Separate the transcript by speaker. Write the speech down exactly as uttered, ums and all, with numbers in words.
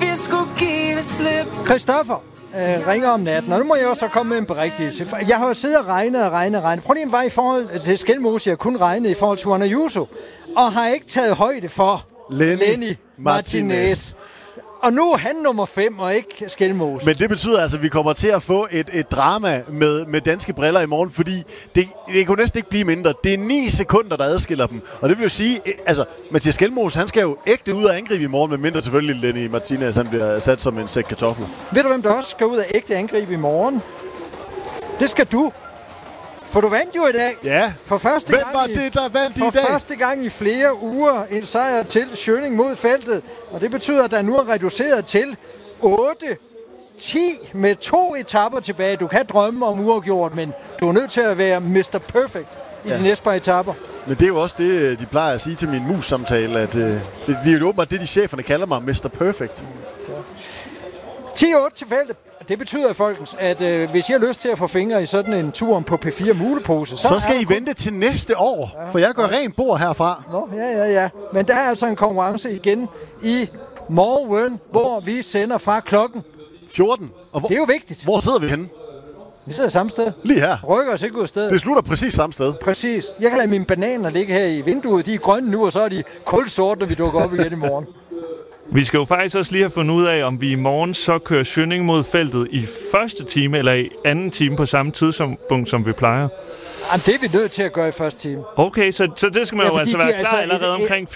Speaker 1: vi skulle give slip.
Speaker 2: Christoffer øh, ringer om natten, og nu må jeg også komme med en berigtigelse. Jeg har jo siddet og regnet og regnet og regnet. Problemet var i forhold til Skelmose, jeg kun regnede i forhold til Juan Ayuso, og har ikke taget højde for
Speaker 3: Lenny,
Speaker 2: Lenny Martinez. Martinez. Og nu er han nummer fem, og ikke Skelmose.
Speaker 3: Men det betyder altså, at vi kommer til at få et, et drama med, med danske briller i morgen, fordi det, det kunne næsten ikke blive mindre. Det er ni sekunder, der adskiller dem. Og det vil jo sige, altså, Mathias Skelmose, han skal jo ægte ud og angribe i morgen, med mindre selvfølgelig Lenny Martinez, han bliver sat som en sæk kartofler.
Speaker 2: Ved du, hvem der også skal ud og ægte angribe i morgen? Det skal du. For du vandt jo i dag.
Speaker 3: Ja.
Speaker 2: For første
Speaker 3: Hvem
Speaker 2: gang
Speaker 3: var
Speaker 2: i,
Speaker 3: det, der vandt i
Speaker 2: for
Speaker 3: dag?
Speaker 2: første gang i flere uger en sejr til Schøning mod feltet. Og det betyder, at der nu er reduceret til otte ti med to etapper tilbage. Du kan drømme om uafgjort, men du er nødt til at være mister Perfect i ja. de næste par etapper.
Speaker 3: Men det er jo også det, de plejer at sige til min mus-samtale, at uh, det, det er jo åbenbart det, de cheferne kalder mig, mister Perfect. Ja.
Speaker 2: ti otte til feltet. Det betyder, folkens, at øh, hvis I har lyst til at få fingre i sådan en tur på P fire mulepose, så,
Speaker 3: så skal I
Speaker 2: kun...
Speaker 3: vente til næste år, ja, for jeg går ja. rent bord herfra.
Speaker 2: Nå, ja, ja, ja. Men der er altså en konkurrence igen i morgen, hvor vi sender fra klokken
Speaker 3: fjorten. Og hvor,
Speaker 2: det er jo vigtigt.
Speaker 3: Hvor sidder vi henne?
Speaker 2: Vi sidder samme sted.
Speaker 3: Lige her.
Speaker 2: Rykker os ikke ud af stedet.
Speaker 3: Det slutter præcis samme sted.
Speaker 2: Præcis. Jeg kan lade mine bananer ligge her i vinduet. De er grønne nu, og så er de kulsorte, når vi dukker op igen i morgen.
Speaker 4: Vi skal jo faktisk også lige have fundet ud af, om vi i morgen så kører Schøning mod feltet i første time eller i anden time på samme tidspunkt, som vi plejer.
Speaker 2: Jamen, det er vi nødt til at gøre i første time.
Speaker 4: Okay, så, så det skal man
Speaker 2: ja,
Speaker 4: jo altså være
Speaker 2: de,
Speaker 4: klar
Speaker 2: altså,
Speaker 4: allerede
Speaker 2: et, et,
Speaker 4: omkring